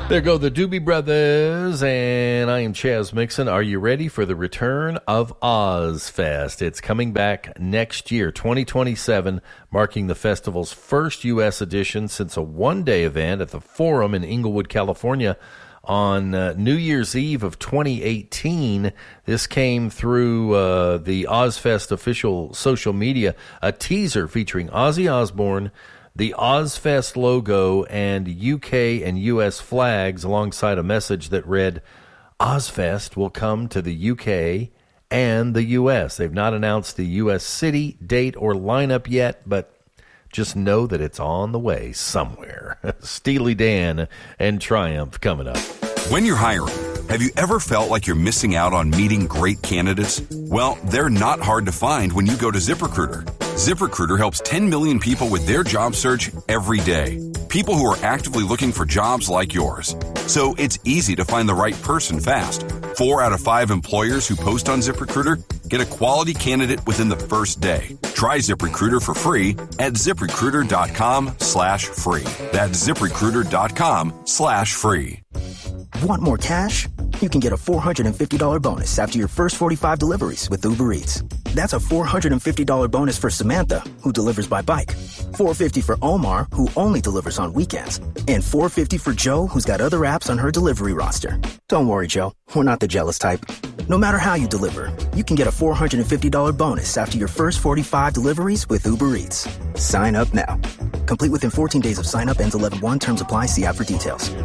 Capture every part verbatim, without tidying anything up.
There go the Doobie Brothers, and I am Chaz Mixon. Are you ready for the return of Ozfest? It's coming back next year, twenty twenty-seven, marking the festival's first U S edition since a one-day event at the Forum in Inglewood, California on uh, New Year's Eve of twenty eighteen. This came through uh, the Ozfest official social media, a teaser featuring Ozzy Osbourne, the Ozfest logo, and U K and U S flags alongside a message that read, Ozfest will come to the U K and the U S. They've not announced the U S city, date, or lineup yet, but just know that it's on the way somewhere. Steely Dan and Triumph coming up. When you're hiring, have you ever felt like you're missing out on meeting great candidates? Well, they're not hard to find when you go to ZipRecruiter. ZipRecruiter helps ten million people with their job search every day. People who are actively looking for jobs like yours. So it's easy to find the right person fast. Four out of five employers who post on ZipRecruiter get a quality candidate within the first day. Try ZipRecruiter for free at ZipRecruiter.com slash free. That's ZipRecruiter.com slash free. Want more cash? You can get a four hundred fifty dollars bonus after your first forty-five deliveries with Uber Eats. That's a four hundred fifty dollars bonus for Samantha, who delivers by bike, four hundred fifty dollars for Omar, who only delivers on weekends, and four hundred fifty dollars for Joe, who's got other apps on her delivery roster. Don't worry, Joe. We're not the jealous type. No matter how you deliver, you can get a four hundred fifty dollars bonus after your first forty-five deliveries with Uber Eats. Sign up now. Complete within fourteen days of sign up. Ends eleven one. Terms apply. See app for details.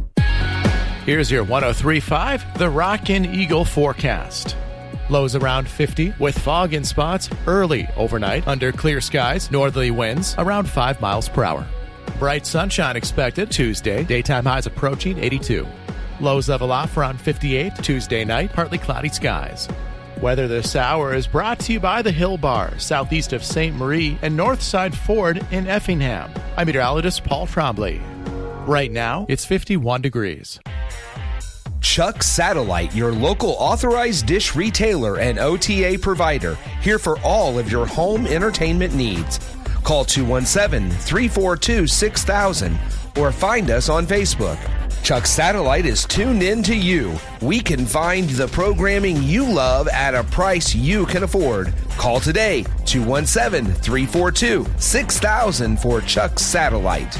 Here's your one oh three point five, the Rockin' Eagle forecast. Lows around fifty, with fog in spots early overnight under clear skies, northerly winds around five miles per hour. Bright sunshine expected Tuesday, daytime highs approaching eighty-two. Lows level off around fifty-eight Tuesday night, partly cloudy skies. Weather this hour is brought to you by the Hill Bar, southeast of Saint Marie and Northside Ford in Effingham. I'm meteorologist Paul Trombley. Right now, it's fifty-one degrees. Chuck Satellite, your local authorized dish retailer and O T A provider, here for all of your home entertainment needs. Call two one seven, three four two, six thousand or find us on Facebook. Chuck Satellite is tuned in to you. We can find the programming you love at a price you can afford. Call today, two one seven, three four two, six thousand for Chuck Satellite.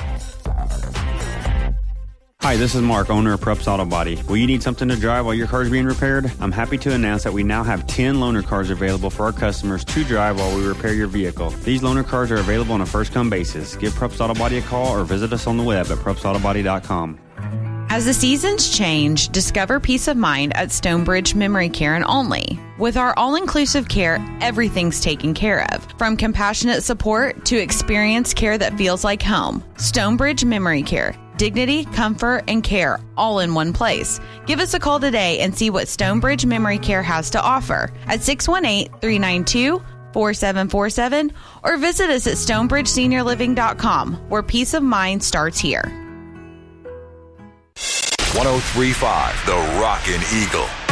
Hi, this is Mark, owner of Prups Auto Body. Will you need something to drive while your car is being repaired? I'm happy to announce that we now have ten loaner cars available for our customers to drive while we repair your vehicle. These loaner cars are available on a first-come basis. Give Prups Auto Body a call or visit us on the web at prups auto body dot com. As the seasons change, discover peace of mind at Stonebridge Memory Care and Only. With our all-inclusive care, everything's taken care of, from compassionate support to experienced care that feels like home. Stonebridge Memory Care. Dignity, comfort, and care all in one place. Give us a call today and see what Stonebridge Memory Care has to offer at six one eight, three nine two, four seven four seven or visit us at stonebridge senior living dot com, where peace of mind starts here. one oh three point five, the Rockin' Eagle.